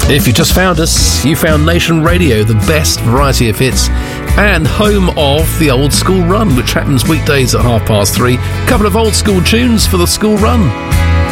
If you just found us, you found Nation Radio, the best variety of hits and home of the Old School Run, which happens weekdays at 3:30. Couple of old school tunes for the school run.